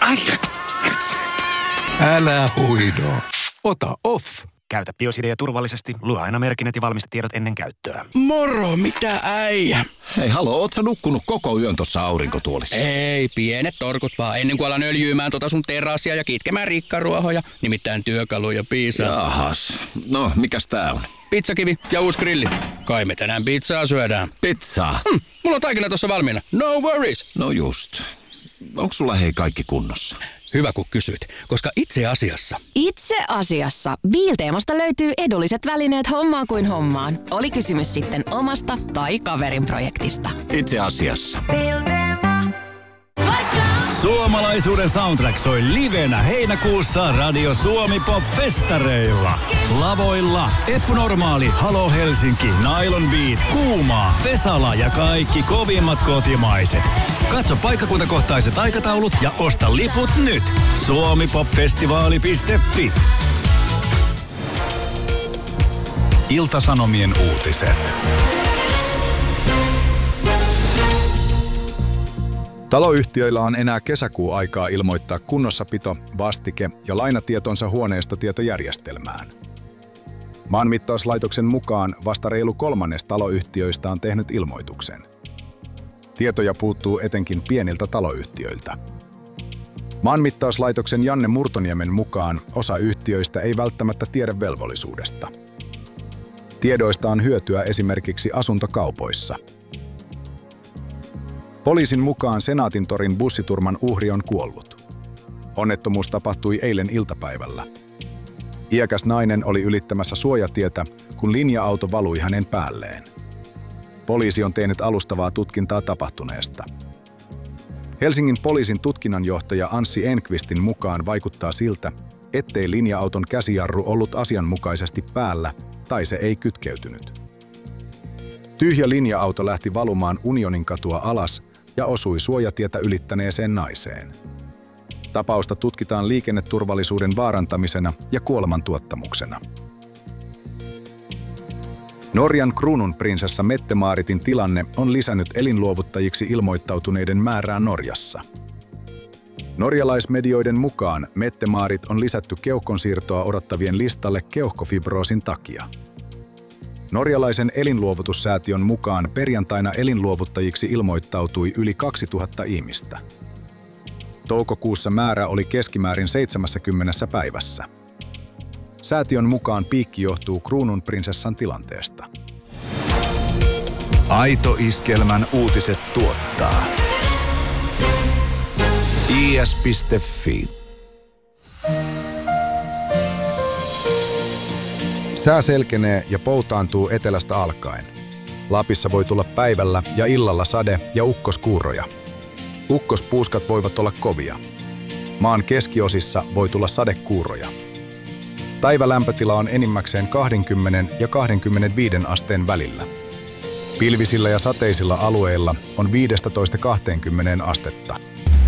Älä huido. Ota off. Käytä Biosidea turvallisesti. Lue aina merkinnät ja valmistetiedot ennen käyttöä. Moro, mitä äijä? Hei, haloo, oot sä nukkunut koko yön tossa aurinkotuolissa? Ei, pienet torkut vaan, ennen kuin alan öljyymään sun terassia ja kitkemään rikkaruohoja. Nimittäin työkaluja piisaa. Jahas, no mikäs tää on? Pizzakivi ja uusi grilli. Kai me tänään pizzaa syödään. Pizzaa? Mulla on taikina tossa valmiina. No worries. No just. Onks sulla hei kaikki kunnossa? Hyvä kun kysyt, koska itse asiassa Biilteemasta löytyy edulliset välineet hommaan kuin hommaan. Oli kysymys sitten omasta tai kaverin projektista. Itse asiassa. Suomalaisuuden soundtrack soi livenä heinäkuussa Radio Suomi Pop-festareilla. Lavoilla Eppu Normaali, Halo Helsinki, Nylon Beat, Kuuma, Vesala ja kaikki kovimmat kotimaiset. Katso paikkakuntakohtaiset aikataulut ja osta liput nyt. suomipopfestivaali.fi. Ilta-Sanomien uutiset. Taloyhtiöillä on enää kesäkuun aikaa ilmoittaa kunnossapito, vastike ja lainatietonsa huoneistotietojärjestelmään. Maanmittauslaitoksen mukaan vasta reilu 1/3 taloyhtiöistä on tehnyt ilmoituksen. Tietoja puuttuu etenkin pieniltä taloyhtiöiltä. Maanmittauslaitoksen Janne Murtoniemen mukaan osa yhtiöistä ei välttämättä tiedä velvollisuudesta. Tiedoista on hyötyä esimerkiksi asuntokaupoissa. Poliisin mukaan Senaatintorin bussiturman uhri on kuollut. Onnettomuus tapahtui eilen iltapäivällä. Iäkäs nainen oli ylittämässä suojatietä, kun linja-auto valui hänen päälleen. Poliisi on tehnyt alustavaa tutkintaa tapahtuneesta. Helsingin poliisin tutkinnanjohtaja Anssi Enqvistin mukaan vaikuttaa siltä, ettei linja-auton käsijarru ollut asianmukaisesti päällä tai se ei kytkeytynyt. Tyhjä linja-auto lähti valumaan Unioninkatua alas ja osui suojatietä ylittäneeseen naiseen. Tapausta tutkitaan liikenneturvallisuuden vaarantamisena ja kuolemantuottamuksena. Norjan kruununprinsessa Mette-Maaritin tilanne on lisännyt elinluovuttajiksi ilmoittautuneiden määrää Norjassa. Norjalaismedioiden mukaan Mette-Maarit on lisätty keuhkonsiirtoa odottavien listalle keuhkofibroosin takia. Norjalaisen elinluovutussäätiön mukaan perjantaina elinluovuttajiksi ilmoittautui yli 2000 ihmistä. Toukokuussa määrä oli keskimäärin 70 päivässä. Säätiön mukaan piikki johtuu kruununprinsessan tilanteesta. Aito Iskelmän uutiset tuottaa is.fi. Sää selkenee ja poutaantuu etelästä alkaen. Lapissa voi tulla päivällä ja illalla sade- ja ukkoskuuroja. Ukkospuuskat voivat olla kovia. Maan keskiosissa voi tulla sadekuuroja. Päivälämpötila on enimmäkseen 20 ja 25 asteen välillä. Pilvisillä ja sateisilla alueilla on 15-20 astetta.